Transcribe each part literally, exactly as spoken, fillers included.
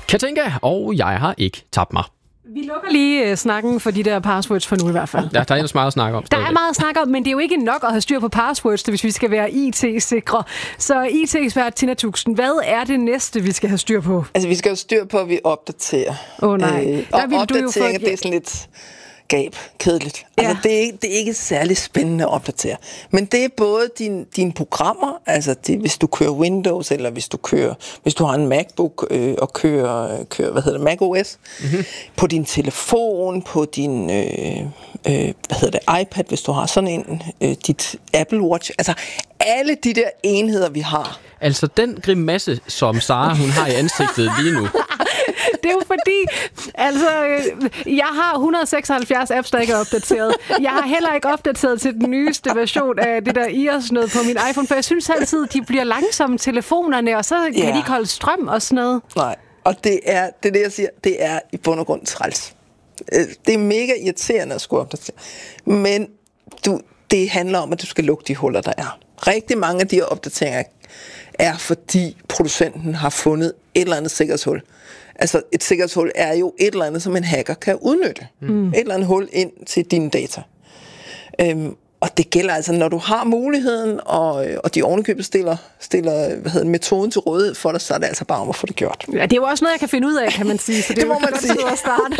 Katinka, og jeg har ikke tabt mig. Vi lukker lige uh, snakken for de der passwords for nu i hvert fald. Ja, der er ellers meget at snakke om. Der er meget at snakke om, men det er jo ikke nok at have styr på passwords, hvis vi skal være I T-sikre. Så I T-ekspert Tina Tuxen, hvad er det næste, vi skal have styr på? Altså, vi skal have styr på, at vi opdaterer. Åh oh, nej. Øh, og opdatering, det er sådan lidt gab, kedeligt. Ja. Altså, det er, ikke, det er ikke særlig spændende at opdatere. Men det er både din, dine programmer, altså det, hvis du kører Windows, eller hvis du kører, hvis du har en MacBook øh, og kører, kører, hvad hedder det, macOS, mm-hmm. på din telefon, på din, øh, øh, hvad hedder det, iPad, hvis du har sådan en, øh, dit Apple Watch, altså alle de der enheder, vi har. Altså den grimasse, som Sara, hun har i ansigtet lige nu. Det er jo fordi, altså, jeg har et hundrede og seksoghalvfjerds apps, der ikke er opdateret. Jeg har heller ikke opdateret til den nyeste version af det der I O S noget på min iPhone, for jeg synes altid, de bliver langsomme telefonerne, og så kan yeah. de ikke holde strøm og sådan noget. Nej, og det er det, er det jeg siger, det er i bund og grund træls. Det er mega irriterende at skulle opdatere. Men du, det handler om, at du skal lukke de huller, der er. Rigtig mange af de her opdateringer er, fordi producenten har fundet et eller andet sikkerhedshul. Altså, et sikkerhedshul er jo et eller andet, som en hacker kan udnytte. Mm. Et eller andet hul ind til dine data. Øhm, og det gælder altså, når du har muligheden, og, og de ovenikøbet stiller, stiller hvad hedder, metoden til rådighed for dig, så er det altså bare om at få det gjort. Ja, det er jo også noget, jeg kan finde ud af, kan man sige. Så det, det må man godt sige. At starte.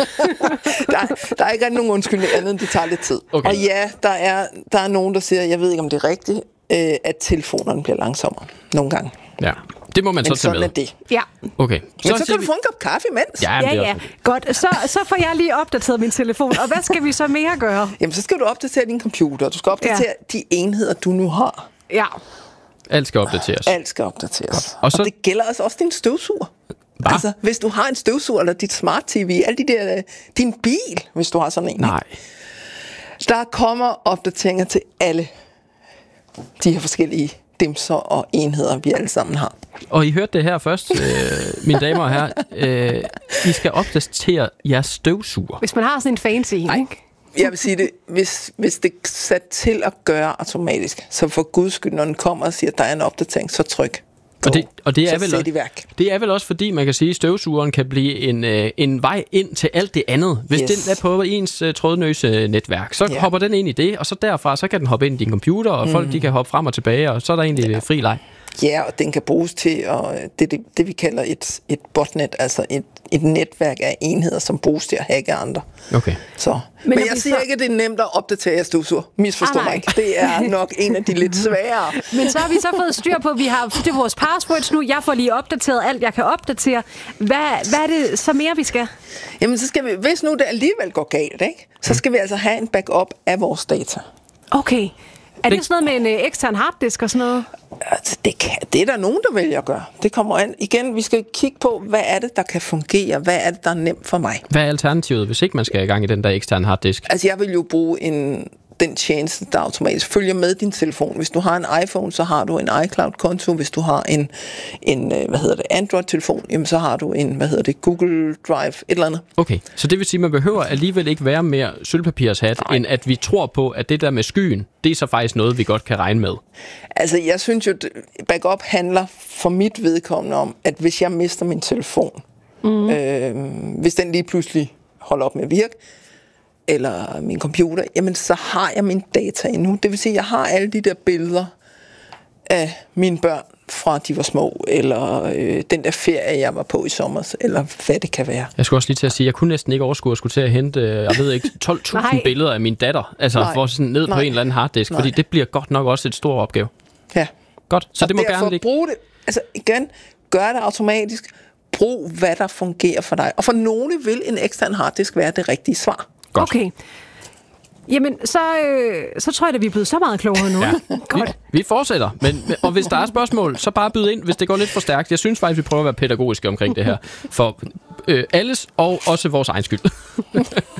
der, der er ikke nogen undskyldning andet, end det tager lidt tid. Okay. Og ja, der er, der er nogen, der siger, jeg ved ikke, om det er rigtigt, øh, at telefonerne bliver langsommere nogle gange. Ja. Det må man men så tage med. Men sådan er det. Ja. Okay. Så, men så kan vi... du få en kop kaffe imens. Ja, ja, ja. Godt. Så, så får jeg lige opdateret min telefon. Og hvad skal vi så mere gøre? Jamen, så skal du opdatere din computer. Du skal opdatere ja. de enheder, du nu har. Ja. Alt skal opdateres. Alt skal opdateres. Og, så... og det gælder altså også din støvsuger. Hva? Altså, hvis du har en støvsuger, eller dit smart T V, alle de der, din bil, hvis du har sådan en. Nej. Der kommer opdateringer til alle de her forskellige dimser og enheder, vi alle sammen har. Og I hørte det her først, øh, mine damer og herrer. Øh, I skal opdatere jeres støvsuger. Hvis man har sådan en fancy en, ikke? Jeg vil sige det, hvis, hvis det er sat til at gøre automatisk, så for guds skyld, når den kommer og siger, at der er en opdatering, så tryk. Og det, og det er vel også, i værk. Det er vel også fordi, man kan sige, at støvsugeren kan blive en, øh, en vej ind til alt det andet. Hvis yes. den er på ens øh, trådløse netværk, så ja. hopper den ind i det, og så derfra så kan den hoppe ind i din computer, og mm. folk de kan hoppe frem og tilbage, og så er der egentlig ja. fri leg. Ja, og den kan bruges til at, det, det, det vi kalder et, et botnet, altså et, et netværk af enheder, som bruges til at hacke andre. Okay. Så. Men, Men jeg siger så... ikke, at det er nemt at opdatere jeres støvsuger. Misforstå ah, mig ikke. Det er nok en af de lidt sværere. Men så har vi så fået styr på, at vi har det vores passwords nu. Jeg får lige opdateret alt, jeg kan opdatere. Hvad, hvad er det så mere, vi skal? Jamen, så skal vi, hvis nu det alligevel går galt, ikke? Så skal vi altså have en backup af vores data. Okay. Er det, det sådan noget med en øh, ekstern harddisk og sådan noget? Altså, det, kan, det er der nogen, der vælger at gøre. Det kommer an. Igen, vi skal kigge på, hvad er det, der kan fungere? Hvad er det, der er nemt for mig? Hvad er alternativet, hvis ikke man skal i gang i den der ekstern harddisk? Altså, jeg vil jo bruge en, den tjeneste, der automatisk følger med din telefon. Hvis du har en iPhone, så har du en iCloud-konto. Hvis du har en, en hvad hedder det, Android-telefon, jamen, så har du en, hvad hedder det, Google Drive, et eller andet. Okay, så det vil sige, at man behøver alligevel ikke være mere sølvpapirshat, Nej. end at vi tror på, at det der med skyen, det er så faktisk noget, vi godt kan regne med. Altså, jeg synes jo, backup handler for mit vedkommende om, at hvis jeg mister min telefon, mm. øh, hvis den lige pludselig holder op med at virke, eller min computer, jamen så har jeg min data endnu. Det vil sige, at jeg har alle de der billeder af mine børn fra de var små, eller øh, den der ferie, jeg var på i sommer, eller hvad det kan være. Jeg skulle også lige til at sige, at jeg kunne næsten ikke overskue at skulle til at hente, jeg ved ikke, tolv tusind billeder af min datter, altså Nej. for sådan ned Nej. på en eller anden harddisk, fordi det bliver godt nok også et stort opgave. Ja. Godt, så og det må gerne ligge. Bruge det, altså igen, gør det automatisk, brug hvad der fungerer for dig. Og for nogle vil en ekstern harddisk være det rigtige svar. Godt. Okay. Jamen, så, øh, så tror jeg, at vi er blevet så meget klogere nu. Ja. Godt. Vi, vi fortsætter, men, og hvis der er spørgsmål, så bare byd ind, hvis det går lidt for stærkt. Jeg synes faktisk, vi prøver at være pædagogiske omkring det her, for øh, alles og også vores egen skyld.